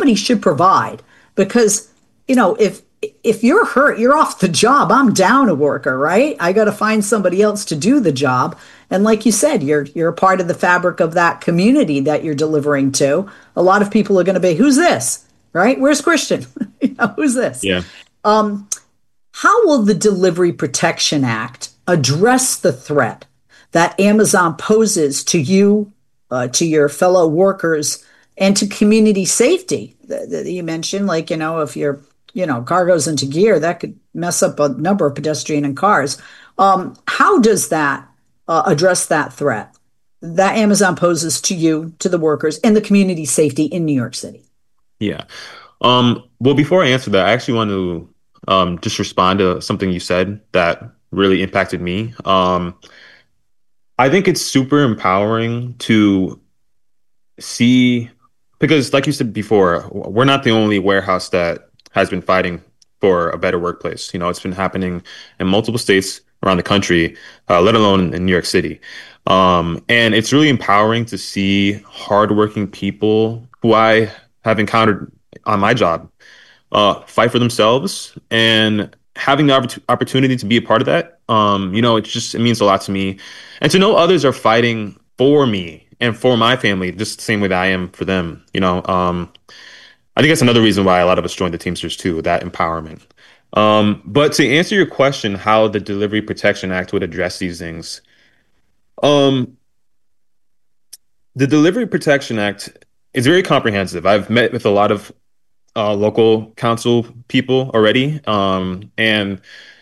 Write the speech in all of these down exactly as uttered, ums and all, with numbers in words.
company should provide, because, you know, if if you're hurt, you're off the job. I'm down a worker, right? I got to find somebody else to do the job. And like you said, you're you're a part of the fabric of that community that you're delivering to. A lot of people are going to be, who's this? Right? Where's Christian? You know, who's this? Yeah. Um, how will the Delivery Protection Act address the threat that Amazon poses to you, uh, to your fellow workers, and to community safety? That that you mentioned, like, you know, if your, you know, car goes into gear, that could mess up a number of pedestrian and cars. Um, how does that uh, address that threat that Amazon poses to you, to the workers, and the community safety in New York City? Yeah. Um, well, before I answer that, I actually want to um, just respond to something you said that really impacted me. Um, I think it's super empowering to see, because like you said before, we're not the only warehouse that has been fighting for a better workplace. You know, it's been happening in multiple states around the country, uh, let alone in New York City. Um, and it's really empowering to see hardworking people who I have encountered on my job uh, fight for themselves, and having the oppor- opportunity to be a part of that. Um, you know, it just, it means a lot to me, and to know others are fighting for me and for my family, just the same way that I am for them. You know, um, I think that's another reason why a lot of us joined the Teamsters too, that empowerment. Um, but to answer your question, how the Delivery Protection Act would address these things, um, the Delivery Protection Act is very comprehensive. I've met with a lot of uh, local council people already, um, and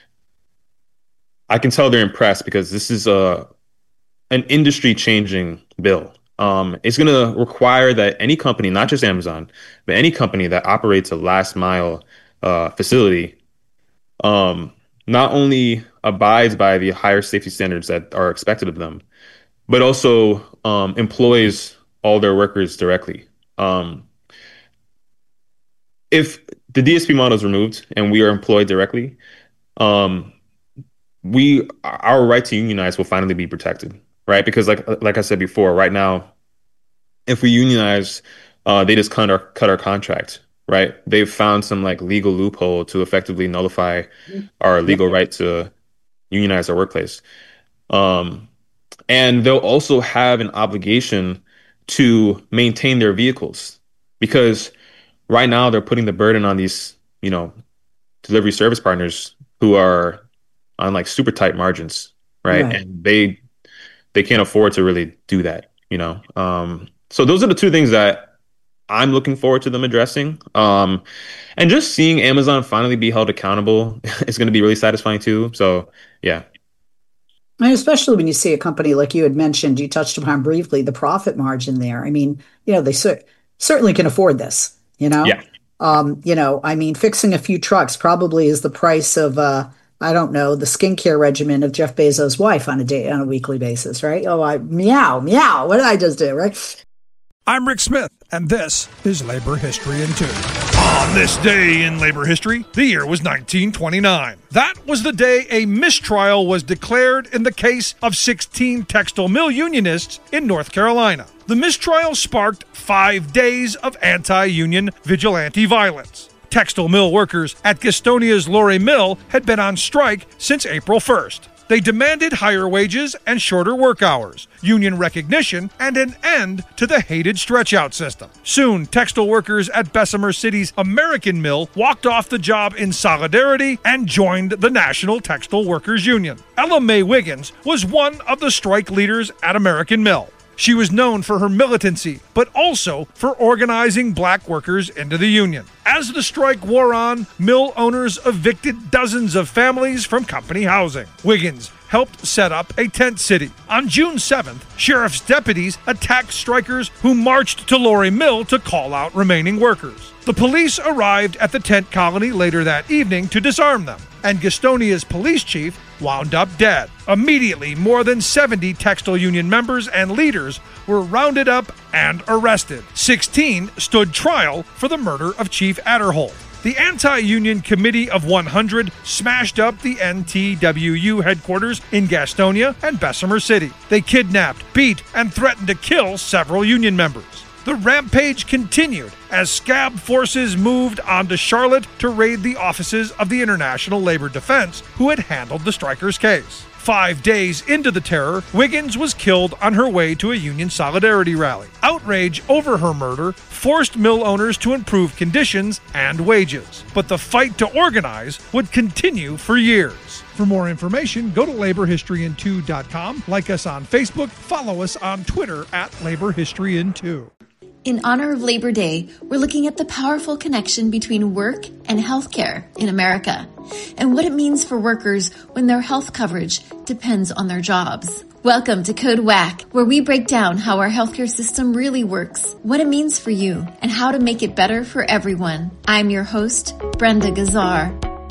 I can tell they're impressed, because this is a an industry-changing bill. Um, it's going to require that any company, not just Amazon, but any company that operates a last mile uh, facility, um, not only abides by the higher safety standards that are expected of them, but also um, employs all their workers directly. Um, if the D S P model is removed and we are employed directly, um, we our right to unionize will finally be protected, right? Because like like I said before, right now, if we unionize, uh, they just cut our cut our contract, right? They've found some like legal loophole to effectively nullify our legal right to unionize our workplace. Um, and they'll also have an obligation to maintain their vehicles, because right now they're putting the burden on these, you know, delivery service partners who are on like super tight margins, right? Right. And they they can't afford to really do that, you know. Um, so those are the two things that I'm looking forward to them addressing. Um, and just seeing Amazon finally be held accountable is going to be really satisfying too. So yeah. And especially when you see a company like you had mentioned, you touched upon briefly, the profit margin there. I mean, you know, they cer- certainly can afford this, you know? Yeah. Um, you know, I mean, fixing a few trucks probably is the price of, uh, I don't know, the skincare regimen of Jeff Bezos' wife on a day, on a weekly basis, right? Oh, I meow, meow. What did I just do, right? I'm Rick Smith, and this is Labor History in Two. On this day in labor history, the year was nineteen twenty-nine. That was the day a mistrial was declared in the case of sixteen textile mill unionists in North Carolina. The mistrial sparked five days of anti-union vigilante violence. Textile mill workers at Gastonia's Lorry Mill had been on strike since April first. They demanded higher wages and shorter work hours, union recognition, and an end to the hated stretch-out system. Soon, textile workers at Bessemer City's American Mill walked off the job in solidarity and joined the National Textile Workers Union. Ella Mae Wiggins was one of the strike leaders at American Mill. She was known for her militancy, but also for organizing black workers into the union. As the strike wore on, mill owners evicted dozens of families from company housing. Wiggins helped set up a tent city. On June seventh, sheriff's deputies attacked strikers who marched to Lorry Mill to call out remaining workers. The police arrived at the tent colony later that evening to disarm them, and Gastonia's police chief wound up dead. Immediately, more than seventy textile union members and leaders were rounded up and arrested. sixteen stood trial for the murder of Chief Adderholt. The Anti-Union Committee of one hundred smashed up the N T W U headquarters in Gastonia and Bessemer City. They kidnapped, beat, and threatened to kill several union members. The rampage continued as scab forces moved onto Charlotte to raid the offices of the International Labor Defense, who had handled the strikers' case. Five days into the terror, Wiggins was killed on her way to a union solidarity rally. Outrage over her murder forced mill owners to improve conditions and wages. But the fight to organize would continue for years. For more information, go to labor history in two dot com, like us on Facebook, follow us on Twitter at labor history in two. In honor of Labor Day, we're looking at the powerful connection between work and healthcare in America, and what it means for workers when their health coverage depends on their jobs. Welcome to Code Whack, where we break down how our healthcare system really works, what it means for you, and how to make it better for everyone. I'm your host, Brenda Gazzar.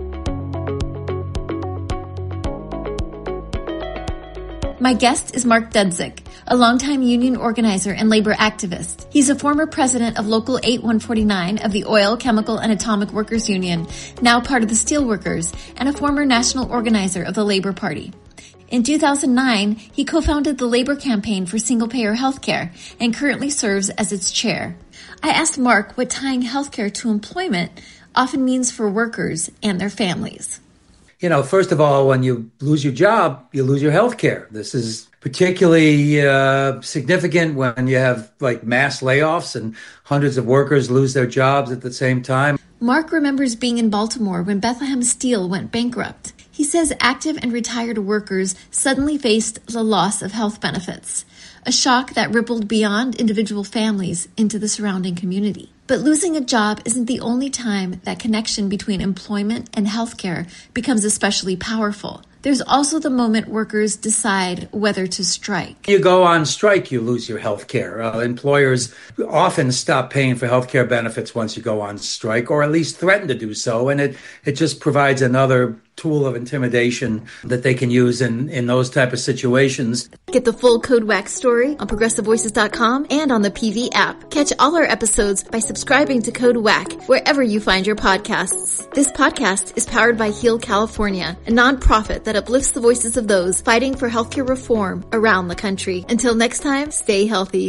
My guest is Mark Dudzik, a longtime union organizer and labor activist. He's a former president of Local eight one forty-nine of the Oil, Chemical, and Atomic Workers Union, now part of the Steelworkers, and a former national organizer of the Labor Party. In two thousand nine, he co-founded the Labor Campaign for Single-Payer Healthcare and currently serves as its chair. I asked Mark what tying healthcare to employment often means for workers and their families. You know, first of all, when you lose your job, you lose your health care. This is particularly uh, significant when you have like mass layoffs and hundreds of workers lose their jobs at the same time. Mark remembers being in Baltimore when Bethlehem Steel went bankrupt. He says active and retired workers suddenly faced the loss of health benefits, a shock that rippled beyond individual families into the surrounding community. But losing a job isn't the only time that connection between employment and healthcare becomes especially powerful. There's also the moment workers decide whether to strike. You go on strike, you lose your health care. Uh, employers often stop paying for health care benefits once you go on strike, or at least threaten to do so. And it, it just provides another tool of intimidation that they can use in, in those type of situations. Get the full Code Whack story on progressive voices dot com and on the P V app. Catch all our episodes by subscribing to Code Whack wherever you find your podcasts. This podcast is powered by Heal California, a nonprofit that uplifts the voices of those fighting for healthcare reform around the country. Until next time, stay healthy.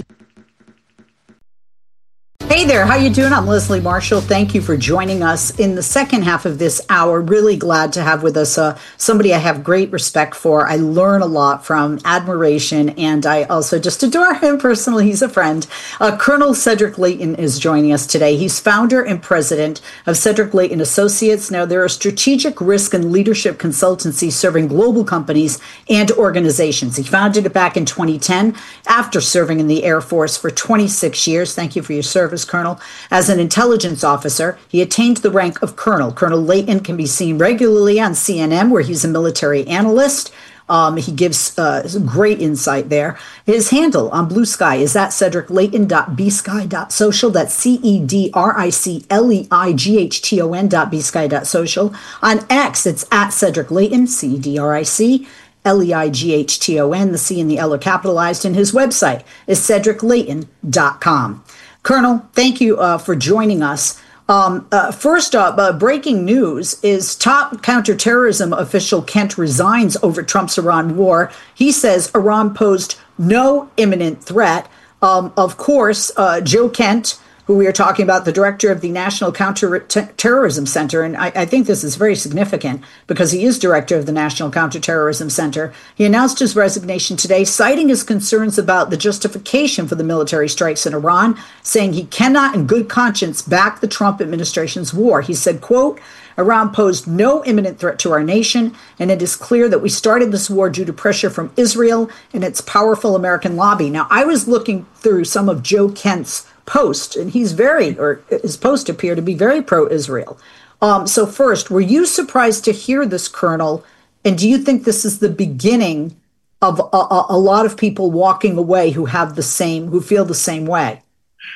Hey there, how you doing? I'm Leslie Marshall. Thank you for joining us in the second half of this hour. Really glad to have with us uh, somebody I have great respect for. I learn a lot from, admiration, and I also just adore him personally. He's a friend. Uh, Colonel Cedric Leighton is joining us today. He's founder and president of Cedric Leighton Associates. Now, they're a strategic risk and leadership consultancy serving global companies and organizations. He founded it back in twenty ten after serving in the Air Force for twenty-six years. Thank you for your service, Colonel. As an intelligence officer, he attained the rank of Colonel. Colonel Leighton can be seen regularly on C N N, where he's a military analyst. Um, he gives uh, great insight there. His handle on Blue Sky is at cedric leighton dot b sky dot social. That's C E D R I C L E I G H T O N dot b sky dot social. On X, it's at Cedric Leighton, C E D R I C L E I G H T O N. The C and the L are capitalized, and his website is cedric leighton dot com. Colonel, thank you uh, for joining us. Um, uh, first up, uh, breaking news is top counterterrorism official Kent resigns over Trump's Iran war. He says Iran posed no imminent threat. Um, of course, uh, Joe Kent, who we are talking about, the director of the National Counterterrorism Center, and I, I think this is very significant because he is director of the National Counterterrorism Center. He announced his resignation today, citing his concerns about the justification for the military strikes in Iran, saying he cannot in good conscience back the Trump administration's war. He said, quote, Iran posed no imminent threat to our nation, and it is clear that we started this war due to pressure from Israel and its powerful American lobby. Now, I was looking through some of Joe Kent's post, and he's very, or his posts appear to be very pro-Israel. Um, so first, were you surprised to hear this, Colonel? And do you think this is the beginning of a, a, a lot of people walking away who have the same, who feel the same way?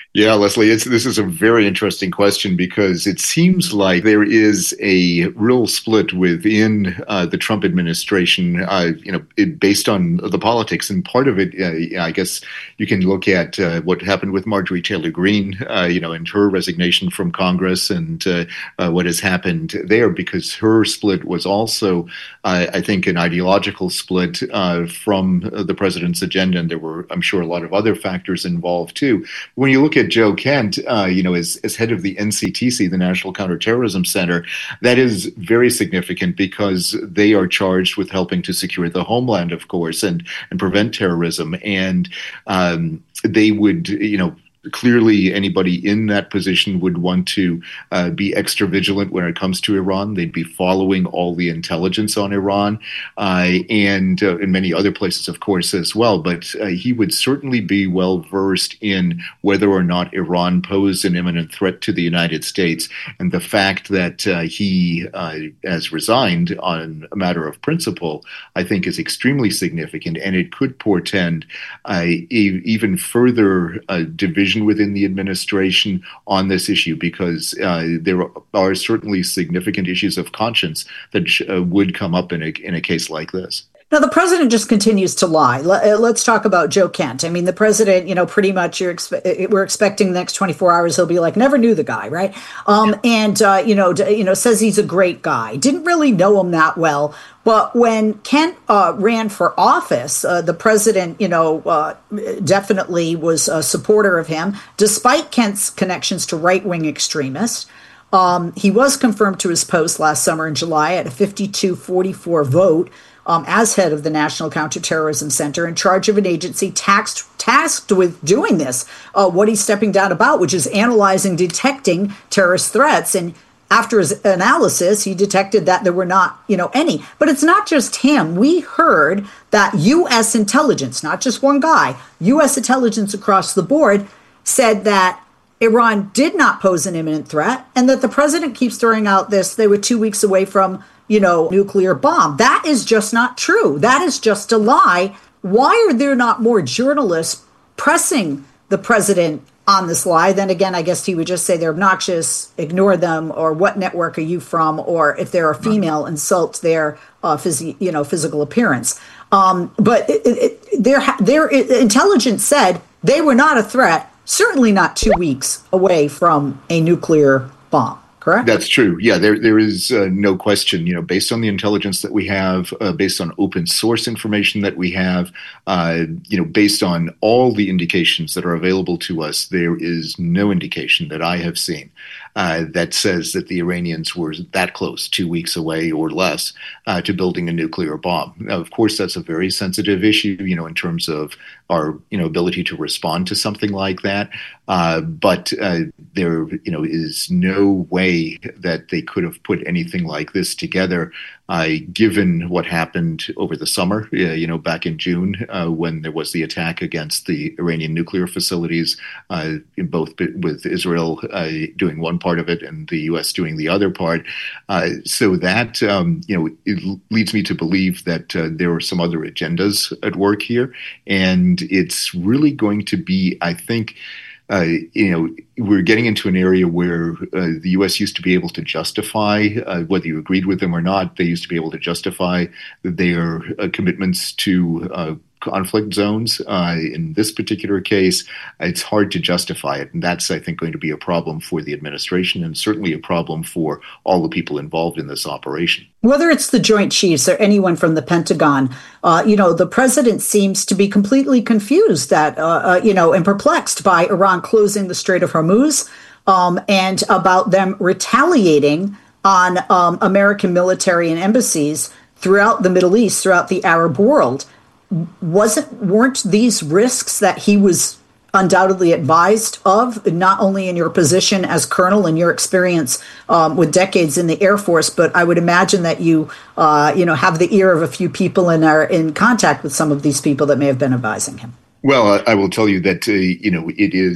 Yeah, Leslie, it's, this is a very interesting question because it seems like there is a real split within uh, the Trump administration, uh, you know, it, based on the politics. And part of it, uh, I guess you can look at uh, what happened with Marjorie Taylor Greene, uh, you know, and her resignation from Congress and uh, uh, what has happened there, because her split was also, uh, I think, an ideological split uh, from the president's agenda. And there were, I'm sure, a lot of other factors involved, too. When you look at Joe Kent, uh, you know, as, as head of the N C T C, the National Counterterrorism Center, that is very significant because they are charged with helping to secure the homeland, of course, and, and prevent terrorism. And um, they would, you know, clearly anybody in that position would want to uh, be extra vigilant when it comes to Iran. They'd be following all the intelligence on Iran uh, and uh, in many other places, of course, as well. But uh, he would certainly be well versed in whether or not Iran posed an imminent threat to the United States. And the fact that uh, he uh, has resigned on a matter of principle, I think, is extremely significant. And it could portend uh, e- even further uh, division within the administration on this issue, because uh, there are certainly significant issues of conscience that uh, would come up in a in a case like this. Now, the president just continues to lie. Let's talk about Joe Kent. I mean, the president, you know, pretty much you're expe- we're expecting the next twenty-four hours he'll be like, never knew the guy, right? Um, yeah. And, uh, you know, d- you know, says he's a great guy. Didn't really know him that well. But when Kent uh, ran for office, uh, the president, you know, uh, definitely was a supporter of him, despite Kent's connections to right-wing extremists. Um, he was confirmed to his post last summer in July at a fifty-two forty-four vote. Um, as head of the National Counterterrorism Center, in charge of an agency taxed, tasked with doing this, uh, what he's stepping down about, which is analyzing, detecting terrorist threats. And after his analysis, he detected that there were not, you know, any. But it's not just him. We heard that U S intelligence, not just one guy, U S intelligence across the board said that Iran did not pose an imminent threat, and that the president keeps throwing out this, they were two weeks away from, you know, nuclear bomb. That is just not true. That is just a lie. Why are there not more journalists pressing the president on this lie? Then again, I guess he would just say they're obnoxious, ignore them, or what network are you from, or if they're a female, insult their uh, phys- you know, physical appearance. Um, but it, it, it, their, their intelligence said they were not a threat, certainly not two weeks away from a nuclear bomb. Correct? That's true. Yeah, there there is uh, no question, you know, based on the intelligence that we have, uh, based on open source information that we have, uh, you know, based on all the indications that are available to us, there is no indication that I have seen uh, that says that the Iranians were that close, two weeks away or less, uh, to building a nuclear bomb. Now, of course, that's a very sensitive issue, you know, in terms of our, you know, ability to respond to something like that. Uh, but uh, there, you know, is no way that they could have put anything like this together, uh, given what happened over the summer, uh, you know, back in June, uh, when there was the attack against the Iranian nuclear facilities, uh, in both with Israel uh, doing one part of it and the U S doing the other part. Uh, so that, um, you know, it leads me to believe that uh, there are some other agendas at work here. And it's really going to be, I think, Uh, you know, we're getting into an area where uh, the U S used to be able to justify, uh, whether you agreed with them or not, they used to be able to justify their uh, commitments to uh, conflict zones. Uh, in this particular case, it's hard to justify it. And that's, I think, going to be a problem for the administration and certainly a problem for all the people involved in this operation. Whether it's the Joint Chiefs or anyone from the Pentagon, uh, you know, the president seems to be completely confused that, uh, uh, you know, and perplexed by Iran closing the Strait of Hormuz um, and about them retaliating on um, American military and embassies throughout the Middle East, throughout the Arab world. Wasn't weren't these risks that he was undoubtedly advised of, not only in your position as colonel and your experience um, with decades in the Air Force, but I would imagine that you, uh, you know, have the ear of a few people and are in contact with some of these people that may have been advising him. Well, I will tell you that, uh, you know, it is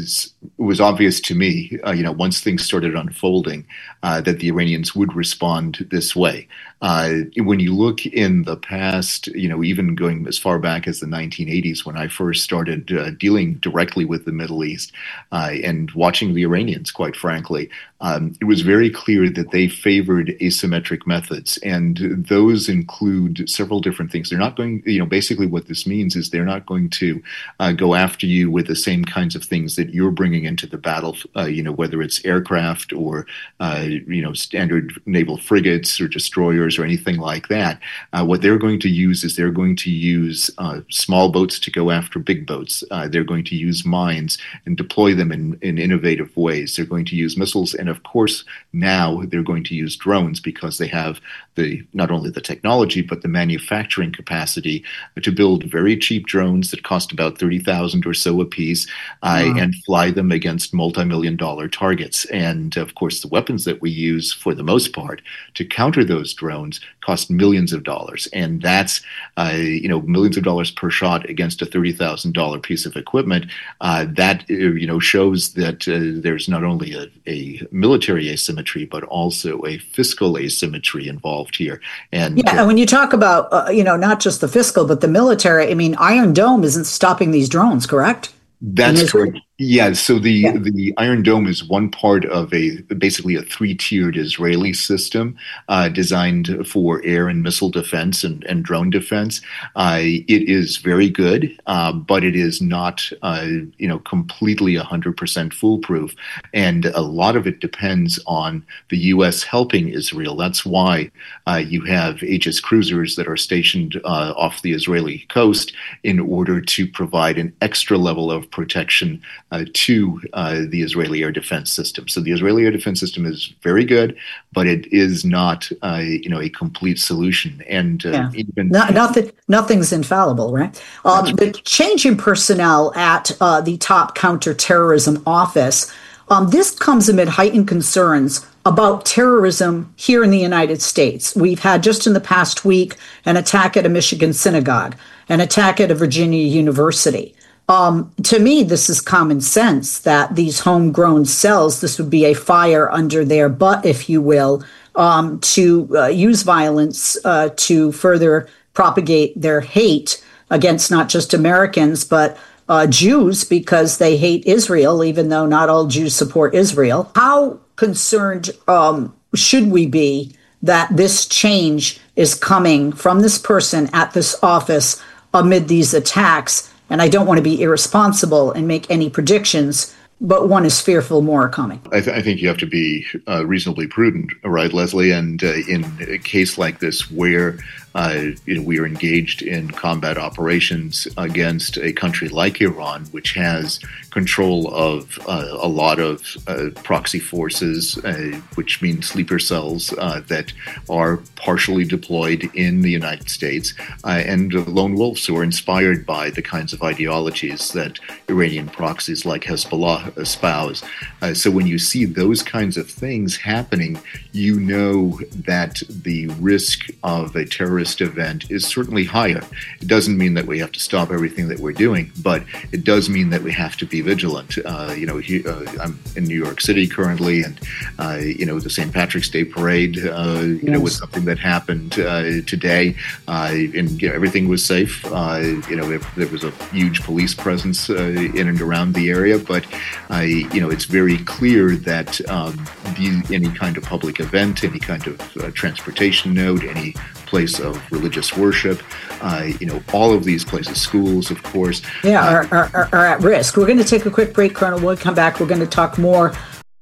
it was obvious to me, uh, you know, once things started unfolding, uh, that the Iranians would respond this way. Uh, when you look in the past, you know, even going as far back as the nineteen eighties, when I first started uh, dealing directly with the Middle East uh, and watching the Iranians, quite frankly, um, it was very clear that they favored asymmetric methods. And those include several different things. They're not going, you know, basically what this means is they're not going to uh, go after you with the same kinds of things that you're bringing into the battle, uh, you know, whether it's aircraft or, uh, you know, standard naval frigates or destroyers or anything like that. Uh, what they're going to use is they're going to use uh, small boats to go after big boats. Uh, they're going to use mines and deploy them in, in innovative ways. They're going to use missiles. And of course, now they're going to use drones because they have the not only the technology, but the manufacturing capacity to build very cheap drones that cost about thirty thousand dollars or so a piece uh, wow. and fly them against multi-million dollar targets. And of course, the weapons that we use for the most part to counter those drones cost millions of dollars. And that's, uh, you know, millions of dollars per shot against a thirty thousand dollars piece of equipment. Uh, that, you know, shows that uh, there's not only a, a military asymmetry, but also a fiscal asymmetry involved here. And yeah, uh, and when you talk about, uh, you know, not just the fiscal, but the military, I mean, Iron Dome isn't stopping these drones, correct? That's correct. Yeah, so the, yeah. the Iron Dome is one part of a basically a three-tiered Israeli system uh, designed for air and missile defense and, and drone defense. Uh, it is very good, uh, but it is not uh, you know completely one hundred percent foolproof, and a lot of it depends on the U S helping Israel. That's why uh, you have H S cruisers that are stationed uh, off the Israeli coast in order to provide an extra level of protection Uh, to uh, the Israeli air defense system. So the Israeli air defense system is very good, but it is not, uh, you know, a complete solution. And uh, yeah. even no, nothing, nothing's infallible, right? Um, right. The change in personnel at uh, the top counterterrorism office. Um, this comes amid heightened concerns about terrorism here in the United States. We've had just in the past week an attack at a Michigan synagogue, an attack at a Virginia university. Um, to me, this is common sense that these homegrown cells, this would be a fire under their butt, if you will, um, to uh, use violence uh, to further propagate their hate against not just Americans, but uh, Jews, because they hate Israel, even though not all Jews support Israel. How concerned um, should we be that this change is coming from this person at this office amid these attacks? And I don't want to be irresponsible and make any predictions, but one is fearful more are coming. I, th- I think you have to be uh, reasonably prudent, right, Leslie? And uh, in a case like this where uh, you know, we are engaged in combat operations against a country like Iran, which has control of uh, a lot of uh, proxy forces, uh, which means sleeper cells uh, that are partially deployed in the United States, uh, and lone wolves who are inspired by the kinds of ideologies that Iranian proxies like Hezbollah espouse. Uh, so when you see those kinds of things happening, you know that the risk of a terrorist event is certainly higher. It doesn't mean that we have to stop everything that we're doing, but it does mean that we have to be vigilant. Uh, you know, he, uh, I'm in New York City currently, and uh, you know, the Saint Patrick's Day parade, uh, you yes. know, was something that happened uh, today, uh, and you know, everything was safe. Uh, you know, there, there was a huge police presence uh, in and around the area, but uh, you know, it's very clear that um, the, any kind of public event, any kind of uh, transportation node, any place of religious worship, uh, you know, all of these places, schools, of course. Yeah, uh, are, are, are at risk. We're going to take a quick break, Colonel. We'll come back. We're going to talk more.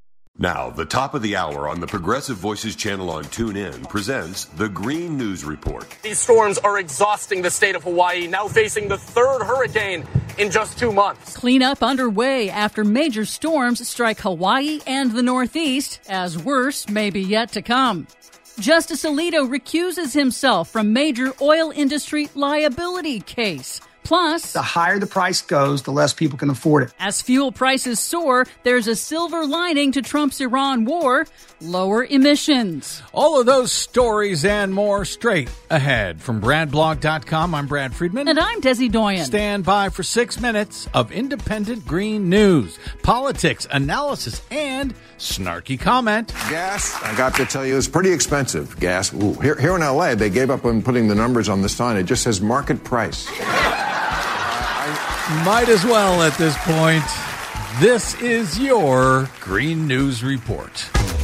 Now, the top of the hour on the Progressive Voices channel on TuneIn presents the Green News Report. These storms are exhausting the state of Hawaii, now facing the third hurricane in just two months. Cleanup underway after major storms strike Hawaii and the Northeast, as worse may be yet to come. Justice Alito recuses himself from major oil industry liability case. Plus, the higher the price goes, the less people can afford it. As fuel prices soar, there's a silver lining to Trump's Iran war: lower emissions. All of those stories and more straight ahead. From Brad Blog dot com, I'm Brad Friedman. And I'm Desi Doyen. Stand by for six minutes of independent green news, politics, analysis, and snarky comment. Gas, I got to tell you, is pretty expensive. Gas. Ooh, here, here in L A, they gave up on putting the numbers on the sign. It just says market price. I might as well at this point. This is your Green News Report.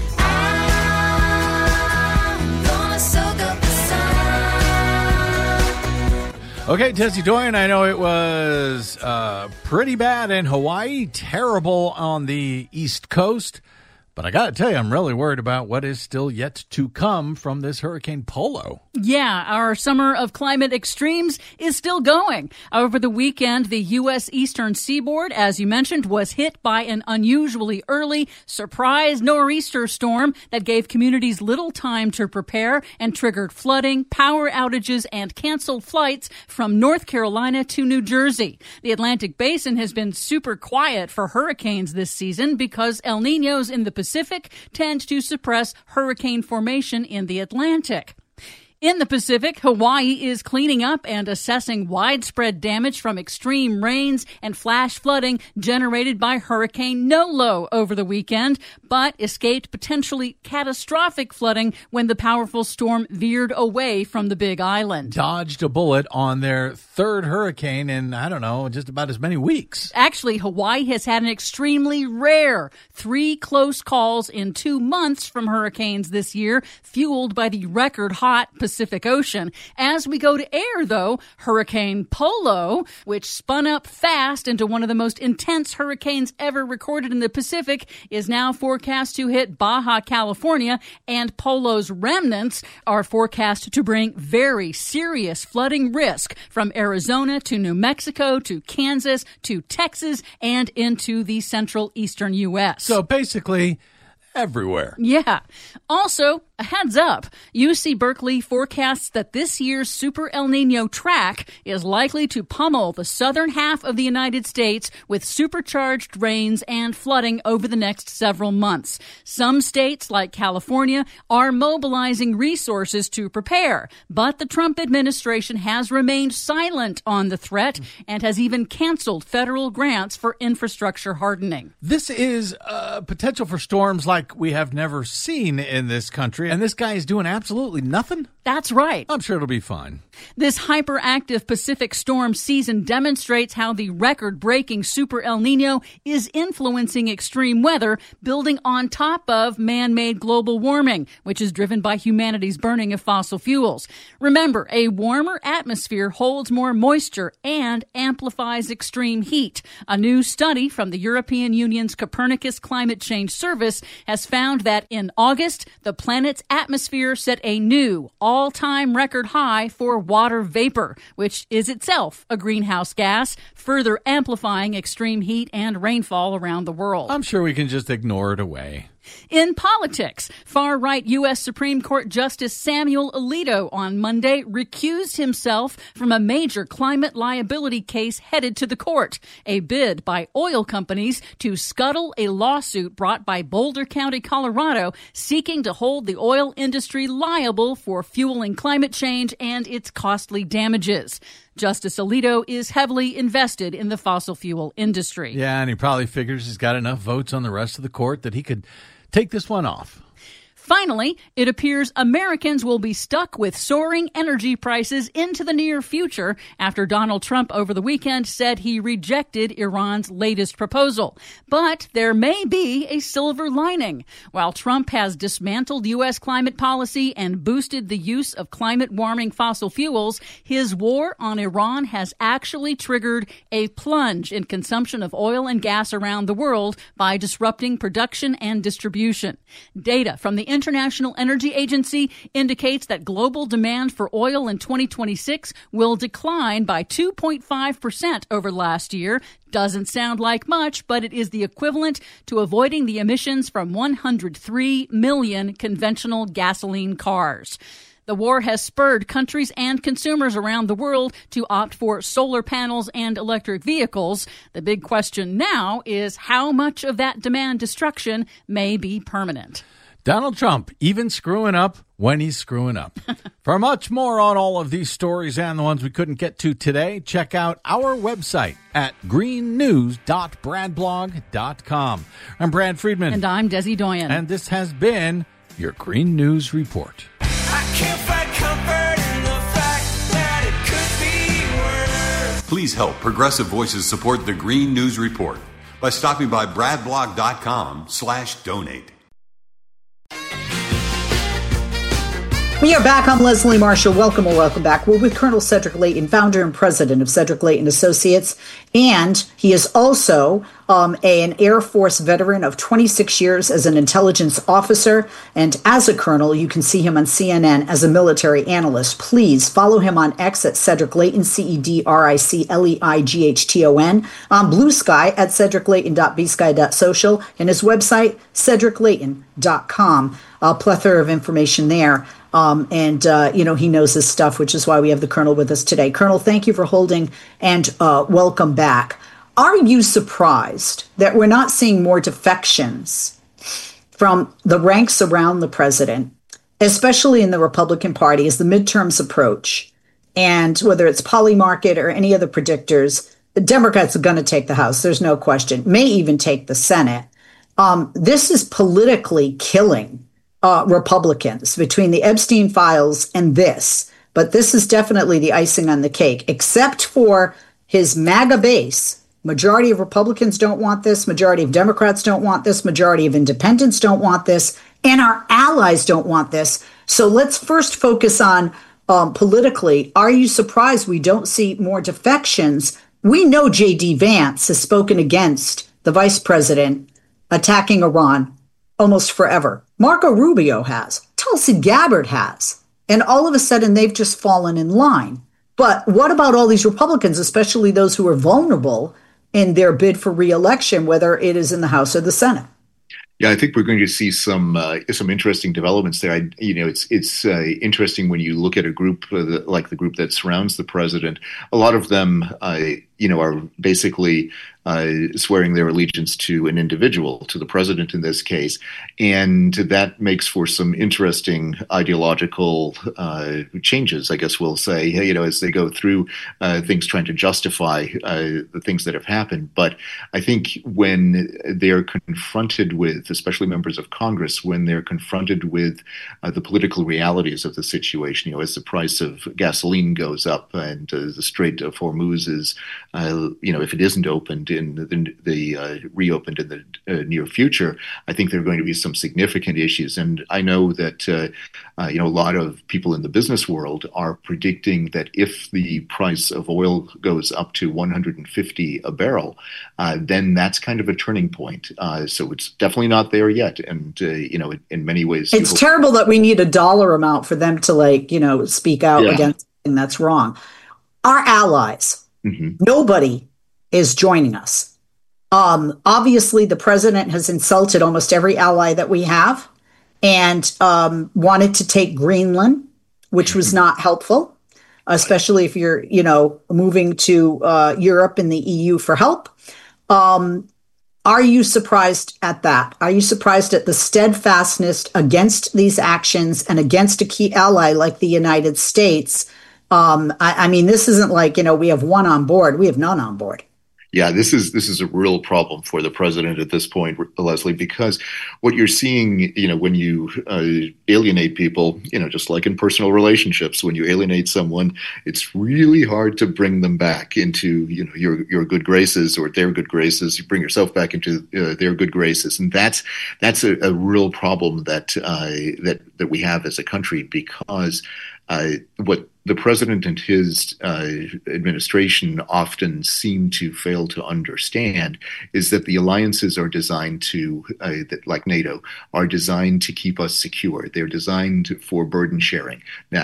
Okay, Desi Doyen, I know it was uh, pretty bad in Hawaii, terrible on the East Coast, but I got to tell you, I'm really worried about what is still yet to come from this Hurricane Polo. Yeah, our summer of climate extremes is still going. Over the weekend, the U S eastern seaboard, as you mentioned, was hit by an unusually early surprise nor'easter storm that gave communities little time to prepare and triggered flooding, power outages, and canceled flights from North Carolina to New Jersey. The Atlantic Basin has been super quiet for hurricanes this season because El Niños in the Pacific tend to suppress hurricane formation in the Atlantic. In the Pacific, Hawaii is cleaning up and assessing widespread damage from extreme rains and flash flooding generated by Hurricane Nolo over the weekend, but escaped potentially catastrophic flooding when the powerful storm veered away from the Big Island. Dodged a bullet on their third hurricane in, I don't know, just about as many weeks. Actually, Hawaii has had an extremely rare three close calls in two months from hurricanes this year, fueled by the record hot Pacific Ocean. As we go to air, though, Hurricane Polo, which spun up fast into one of the most intense hurricanes ever recorded in the Pacific, is now forecast to hit Baja California, and Polo's remnants are forecast to bring very serious flooding risk from Arizona to New Mexico to Kansas to Texas and into the central eastern U S. So basically, everywhere. Yeah. Also, a heads up, U C Berkeley forecasts that this year's Super El Nino track is likely to pummel the southern half of the United States with supercharged rains and flooding over the next several months. Some states, like California, are mobilizing resources to prepare, but the Trump administration has remained silent on the threat and has even canceled federal grants for infrastructure hardening. This is uh, potential for storms like we have never seen in this country. And this guy is doing absolutely nothing? That's right. I'm sure it'll be fine. This hyperactive Pacific storm season demonstrates how the record-breaking Super El Nino is influencing extreme weather, building on top of man-made global warming, which is driven by humanity's burning of fossil fuels. Remember, a warmer atmosphere holds more moisture and amplifies extreme heat. A new study from the European Union's Copernicus Climate Change Service has found that in August, the planet's atmosphere set a new all-time record high for water vapor, which is itself a greenhouse gas, further amplifying extreme heat and rainfall around the world. I'm sure we can just ignore it away. In politics, far-right U S Supreme Court Justice Samuel Alito on Monday recused himself from a major climate liability case headed to the court, a bid by oil companies to scuttle a lawsuit brought by Boulder County, Colorado, seeking to hold the oil industry liable for fueling climate change and its costly damages. Justice Alito is heavily invested in the fossil fuel industry. Yeah, and he probably figures he's got enough votes on the rest of the court that he could take this one off. Finally, it appears Americans will be stuck with soaring energy prices into the near future after Donald Trump over the weekend said he rejected Iran's latest proposal. But there may be a silver lining. While Trump has dismantled U S climate policy and boosted the use of climate-warming fossil fuels, his war on Iran has actually triggered a plunge in consumption of oil and gas around the world by disrupting production and distribution. Data from the International Energy Agency indicates that global demand for oil in twenty twenty-six will decline by two point five percent over last year. Doesn't sound like much, but it is the equivalent to avoiding the emissions from one hundred three million conventional gasoline cars. The war has spurred countries and consumers around the world to opt for solar panels and electric vehicles. The big question now is how much of that demand destruction may be permanent. Donald Trump even screwing up when he's screwing up. For much more on all of these stories and the ones we couldn't get to today, check out our website at green news dot brad blog dot com. I'm Brad Friedman. And I'm Desi Doyen. And this has been your Green News Report. I can't find comfort in the fact that it could be worse. Please help Progressive Voices support the Green News Report by stopping by brad blog dot com slash donate. We are back. I'm Leslie Marshall. Welcome or welcome back. We're with Colonel Cedric Leighton, founder and president of Cedric Leighton Associates. And he is also um, a, an Air Force veteran of twenty-six years as an intelligence officer. And as a colonel, you can see him on C N N as a military analyst. Please follow him on X at Cedric Leighton, C E D R I C L E I G H T O N. On Blue Sky at cedric leighton dot b sky dot social. And his website, cedric leighton dot com. A plethora of information there. Um, and, uh, you know, he knows his stuff, which is why we have the Colonel with us today. Colonel, thank you for holding and uh, welcome back. Are you surprised that we're not seeing more defections from the ranks around the president, especially in the Republican Party, as the midterms approach? And whether it's Polymarket or any other predictors, the Democrats are going to take the House. There's no question. May even take the Senate. Um, this is politically killing Uh, Republicans between the Epstein files and this. But this is definitely the icing on the cake, except for his MAGA base. Majority of Republicans don't want this. Majority of Democrats don't want this. Majority of independents don't want this. And our allies don't want this. So let's first focus on um, politically. Are you surprised we don't see more defections? We know J D Vance has spoken against the vice president attacking Iran almost forever. Marco Rubio has. Tulsi Gabbard has. And all of a sudden, they've just fallen in line. But what about all these Republicans, especially those who are vulnerable in their bid for re-election, whether it is in the House or the Senate? Yeah, I think we're going to see some uh, some interesting developments there. I, you know, it's it's uh, interesting when you look at a group uh, that, like the group that surrounds the president. A lot of them, uh, you know, are basically uh, swearing their allegiance to an individual, to the president in this case, and that makes for some interesting ideological uh, changes, I guess we'll say. You know, as they go through uh, things, trying to justify uh, the things that have happened. But I think when they're confronted with, especially members of Congress, when they're confronted with uh, the political realities of the situation, you know, as the price of gasoline goes up and uh, the Strait of Hormuz is, uh, you know, if it isn't opened in the, the uh, reopened in the uh, near future, I think there are going to be some significant issues. And I know that, uh, uh, you know, a lot of people in the business world are predicting that if the price of oil goes up to one hundred fifty a barrel, uh, then that's kind of a turning point. Uh, so it's definitely not there yet. And, uh, you know, in, in many ways, it's people- terrible that we need a dollar amount for them to, like, you know, speak out yeah. against something that's wrong. Our allies, mm-hmm. nobody is joining us. Um, obviously, the president has insulted almost every ally that we have and um, wanted to take Greenland, which was not helpful, especially if you're, you know, moving to uh, Europe and the E U for help. Um, Are you surprised at that? Are you surprised at the steadfastness against these actions and against a key ally like the United States? Um, I, I mean, this isn't like, you know, we have one on board. We have none on board. Yeah, this is this is a real problem for the president at this point, Leslie, because what you're seeing, you know, when you uh, alienate people, you know, just like in personal relationships, when you alienate someone, it's really hard to bring them back into, you know, your your good graces or their good graces. You bring yourself back into uh, their good graces, and that's that's a, a real problem that uh, that that we have as a country, because uh, what the president and his uh, administration often seem to fail to understand is that the alliances are designed to, uh, that, like NATO, are designed to keep us secure. They're designed for burden sharing. Now,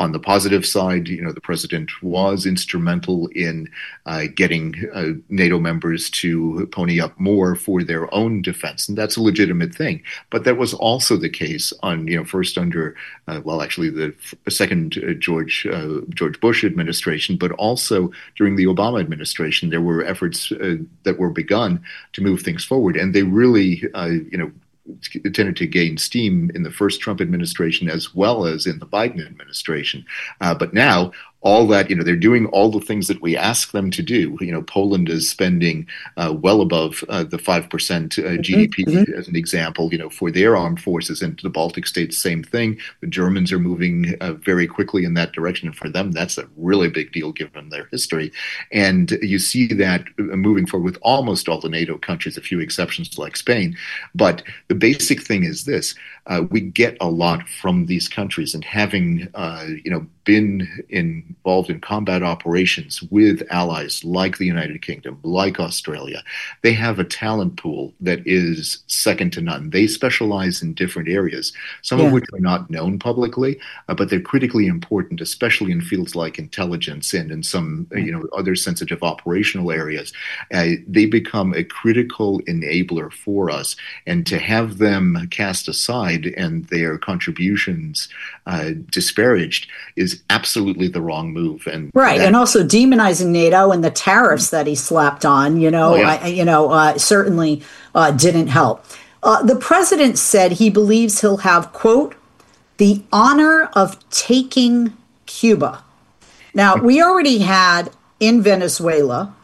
on the positive side, you know, the president was instrumental in uh, getting uh, NATO members to pony up more for their own defense, and that's a legitimate thing. But that was also the case on, you know, first under, uh, well, actually the second uh, George uh, George Bush administration, but also during the Obama administration, there were efforts uh, that were begun to move things forward, and they really, uh, you know, tended to gain steam in the first Trump administration as well as in the Biden administration. Uh, but now, all that, you know, they're doing all the things that we ask them to do. You know, Poland is spending uh, well above uh, the five percent uh, G D P, mm-hmm. as an example, you know, for their armed forces. And the Baltic states, same thing. The Germans are moving uh, very quickly in that direction. And for them, that's a really big deal given their history. And you see that moving forward with almost all the NATO countries, a few exceptions like Spain. But the basic thing is this. Uh, we get a lot from these countries, and having, uh, you know, been involved in combat operations with allies like the United Kingdom, like Australia, they have a talent pool that is second to none. They specialize in different areas, some yeah. of which are not known publicly, uh, but they're critically important, especially in fields like intelligence and in some, you know, other sensitive operational areas. Uh, they become a critical enabler for us, and to have them cast aside and their contributions uh, disparaged is absolutely the wrong move. And right, that, and also demonizing NATO and the tariffs that he slapped on, you know, oh, yeah. I, you know, uh, certainly uh, didn't help. Uh, the president said he believes he'll have, quote, the honor of taking Cuba. Now, we already had in Venezuela.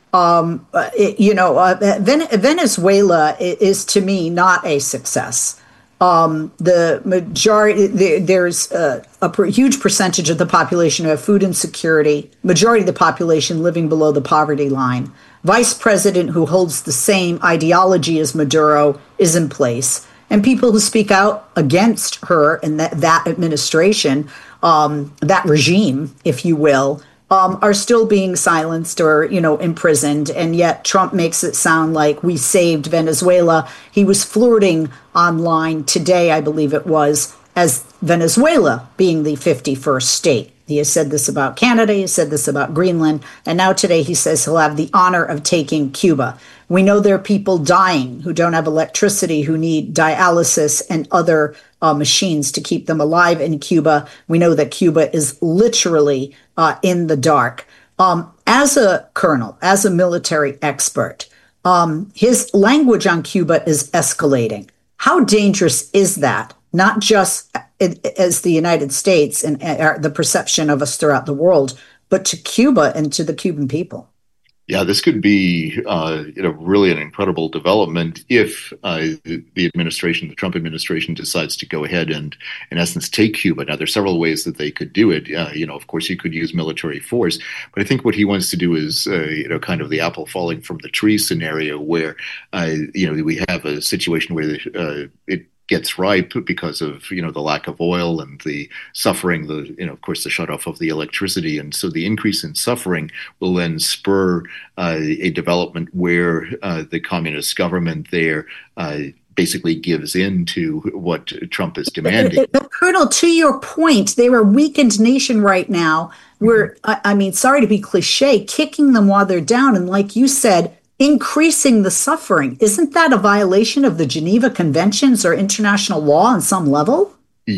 Um, uh, it, you know, uh, Ven- Venezuela is, to me, not a success. Um, the majority, the, there's a, a per, huge percentage of the population who have food insecurity, majority of the population living below the poverty line. Vice president who holds the same ideology as Maduro is in place. And people who speak out against her and that, that administration, um, that regime, if you will, Um, are still being silenced or, you know, imprisoned. And yet Trump makes it sound like we saved Venezuela. He was flirting online today, I believe it was, as Venezuela being the fifty-first state. He has said this about Canada. He has said this about Greenland. And now today he says he'll have the honor of taking Cuba. We know there are people dying who don't have electricity, who need dialysis and other uh, machines to keep them alive in Cuba. We know that Cuba is literally uh, in the dark. Um, as a colonel, as a military expert, um, his language on Cuba is escalating. How dangerous is that? Not just as the United States and uh, the perception of us throughout the world, but to Cuba and to the Cuban people. Yeah, this could be, uh, you know, really an incredible development if uh, the administration, the Trump administration, decides to go ahead and, in essence, take Cuba. Now, there's several ways that they could do it. Uh, you know, of course, you could use military force, but I think what he wants to do is, uh, you know, kind of the apple falling from the tree scenario, where, uh, you know, we have a situation where uh, it gets ripe because of, you know, the lack of oil and the suffering, the, you know, of course, the shutoff of the electricity. And so the increase in suffering will then spur uh, a development where uh, the communist government there uh, basically gives in to what Trump is demanding. But, Colonel, to your point, they're a weakened nation right now. We're, mm-hmm. I, I mean, sorry to be cliche, kicking them while they're down. And like you said, increasing the suffering. Isn't that a violation of the Geneva Conventions or international law on some level?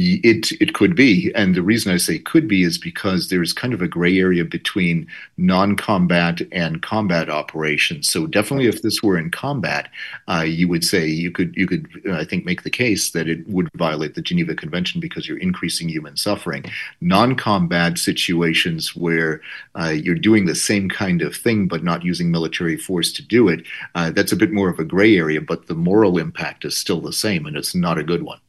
It it could be. And the reason I say could be is because there's kind of a gray area between non-combat and combat operations. So definitely if this were in combat, uh, you would say you could, you could uh, I think, make the case that it would violate the Geneva Convention because you're increasing human suffering. Non-combat situations where uh, you're doing the same kind of thing but not using military force to do it, uh, that's a bit more of a gray area, but the moral impact is still the same, and it's not a good one.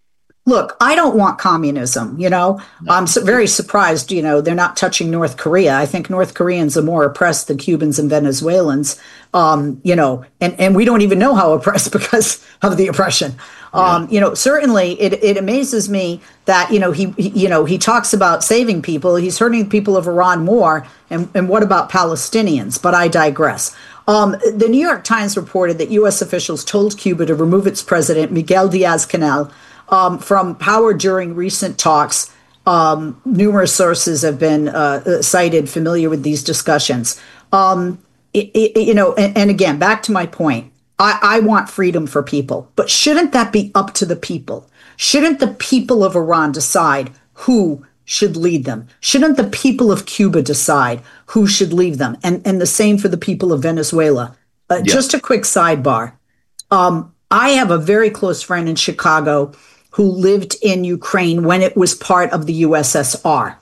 Look, I don't want communism, you know. No. I'm so very surprised, you know, they're not touching North Korea. I think North Koreans are more oppressed than Cubans and Venezuelans, um, you know, and, and we don't even know how oppressed because of the oppression. Um, yeah. You know, certainly it, it amazes me that, you know, he, he, you know, he talks about saving people. He's hurting the people of Iran more. And, and what about Palestinians? But I digress. Um, the New York Times reported that U S officials told Cuba to remove its president, Miguel Diaz-Canel, Um, from power during recent talks Um, numerous sources have been uh, cited familiar with these discussions. Um, it, it, you know, and, and again, back to my point, I, I want freedom for people, but shouldn't that be up to the people? Shouldn't the people of Iran decide who should lead them? Shouldn't the people of Cuba decide who should lead them? And, and the same for the people of Venezuela. Uh, yeah. Just a quick sidebar. Um, I have a very close friend in Chicago who lived in Ukraine when it was part of the U S S R.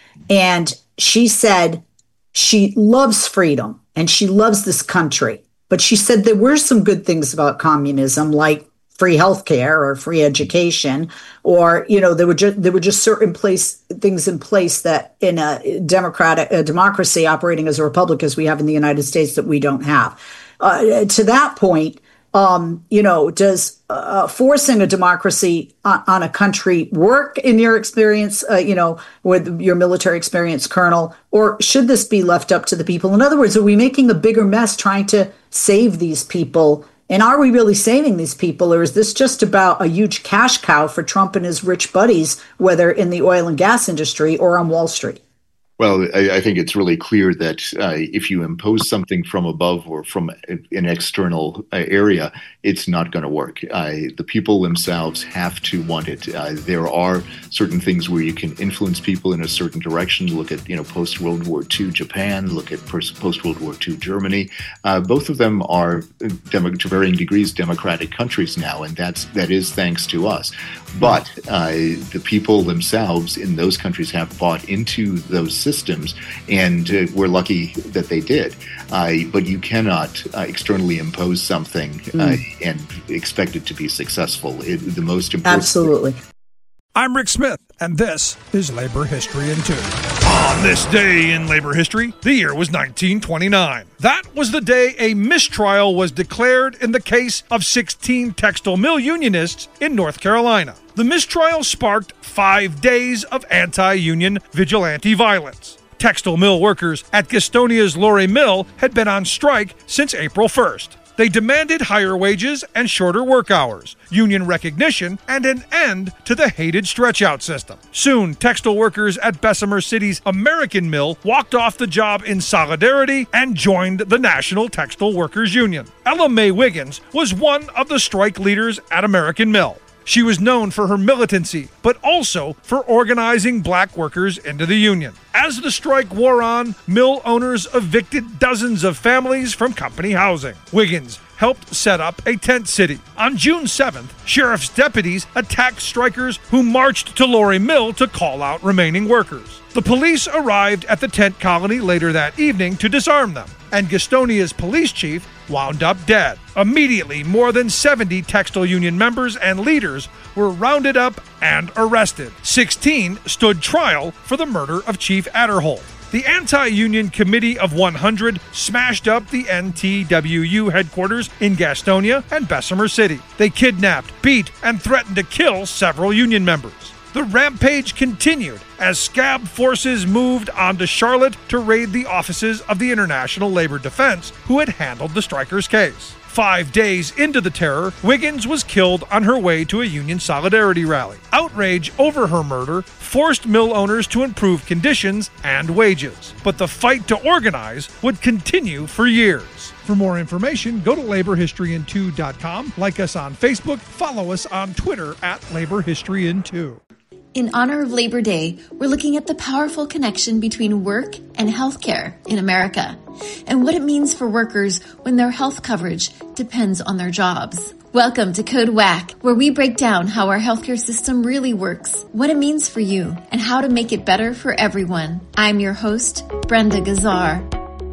And she said she loves freedom and she loves this country. But she said there were some good things about communism, like free healthcare or free education, or, you know, there were just there were just certain place things in place that in a democratic a democracy operating as a republic as we have in the United States that we don't have. Uh, to that point, Um, you know, does uh, forcing a democracy on, on a country work in your experience, uh, you know, with your military experience, Colonel, or should this be left up to the people? In other words, are we making a bigger mess trying to save these people? And are we really saving these people? Or is this just about a huge cash cow for Trump and his rich buddies, whether in the oil and gas industry or on Wall Street? Well, I, I think it's really clear that uh, if you impose something from above or from an external uh, area, it's not going to work. Uh, the people themselves have to want it. Uh, there are certain things where you can influence people in a certain direction. Look at, you know, post-World War Two Japan. Look at post-World War Two Germany. Uh, both of them are, dem- to varying degrees, democratic countries now, and that's that is thanks to us. But uh, the people themselves in those countries have bought into those systems, and uh, we're lucky that they did. Uh, but you cannot uh, externally impose something uh, mm. and expect it to be successful. It, the most important. Absolutely. I'm Rick Smith, and this is Labor History in Two. On this day in labor history, the year was nineteen twenty-nine. That was the day a mistrial was declared in the case of sixteen textile mill unionists in North Carolina. The mistrial sparked five days of anti-union vigilante violence. Textile mill workers at Gastonia's Lorry Mill had been on strike since April first. They demanded higher wages and shorter work hours, union recognition, and an end to the hated stretch-out system. Soon, textile workers at Bessemer City's American Mill walked off the job in solidarity and joined the National Textile Workers Union. Ella Mae Wiggins was one of the strike leaders at American Mill. She was known for her militancy, but also for organizing black workers into the union. As the strike wore on, mill owners evicted dozens of families from company housing. Wiggins helped set up a tent city. On June seventh, sheriff's deputies attacked strikers who marched to Lorry Mill to call out remaining workers. The police arrived at the tent colony later that evening to disarm them, and Gastonia's police chief wound up dead. Immediately, more than seventy textile union members and leaders were rounded up and arrested. sixteen stood trial for the murder of Chief Adderholt. The Anti-Union Committee of one hundred smashed up the N T W U headquarters in Gastonia and Bessemer City. They kidnapped, beat, and threatened to kill several union members. The rampage continued as scab forces moved on to Charlotte to raid the offices of the International Labor Defense, who had handled the strikers' case. Five days into the terror, Wiggins was killed on her way to a union solidarity rally. Outrage over her murder forced mill owners to improve conditions and wages. But the fight to organize would continue for years. For more information, go to labor history in two dot com, like us on Facebook, follow us on Twitter at Labor History in two. In honor of Labor Day, we're looking at the powerful connection between work and healthcare in America, and what it means for workers when their health coverage depends on their jobs. Welcome to Code W A C, where we break down how our healthcare system really works, what it means for you, and how to make it better for everyone. I'm your host, Brenda Gazzar.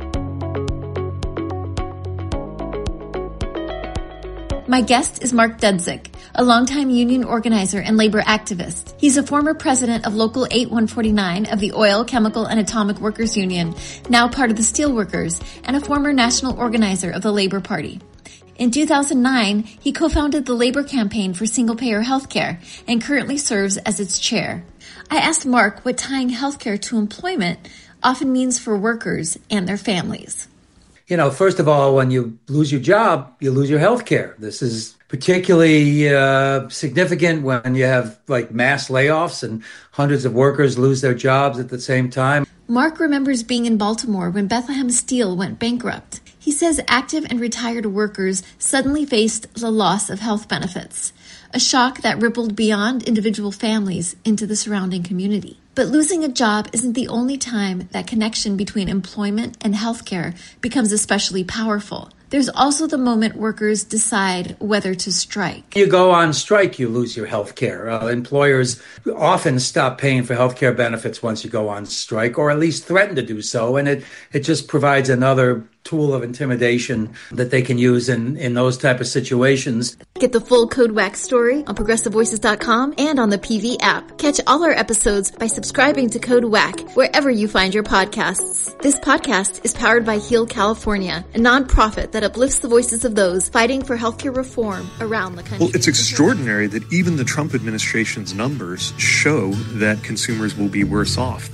My guest is Mark Dudzik, a longtime union organizer and labor activist. He's a former president of Local eight one forty-nine of the Oil, Chemical, and Atomic Workers Union, now part of the Steelworkers, and a former national organizer of the Labor Party. In two thousand nine, he co-founded the Labor Campaign for Single-Payer Healthcare and currently serves as its chair. I asked Mark what tying healthcare to employment often means for workers and their families. You know, first of all, when you lose your job, you lose your health care. This is particularly uh, significant when you have like mass layoffs and hundreds of workers lose their jobs at the same time. Mark remembers being in Baltimore when Bethlehem Steel went bankrupt. He says active and retired workers suddenly faced the loss of health benefits, a shock that rippled beyond individual families into the surrounding community. But losing a job isn't the only time that connection between employment and healthcare becomes especially powerful. There's also the moment workers decide whether to strike. You go on strike, you lose your health care. Uh, employers often stop paying for health care benefits once you go on strike, or at least threaten to do so. And it, it just provides another tool of intimidation that they can use in, in those type of situations. Get the full Code W A C story on progressive voices dot com and on the P V app. Catch all our episodes by subscribing to Code W A C wherever you find your podcasts. This podcast is powered by Heal California, a nonprofit that uplifts the voices of those fighting for healthcare reform around the country. Well, it's extraordinary that even the Trump administration's numbers show that consumers will be worse off.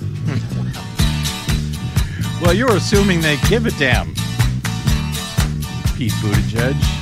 Well, you're assuming they give a damn, Pete Buttigieg.